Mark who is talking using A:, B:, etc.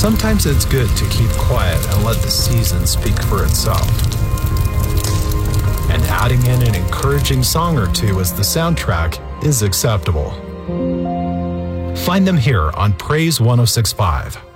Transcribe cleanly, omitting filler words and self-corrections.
A: Sometimes it's good to keep quiet and let the season speak for itself. And adding in an encouraging song or two as the soundtrack is acceptable. Find them here on Praise 106.5.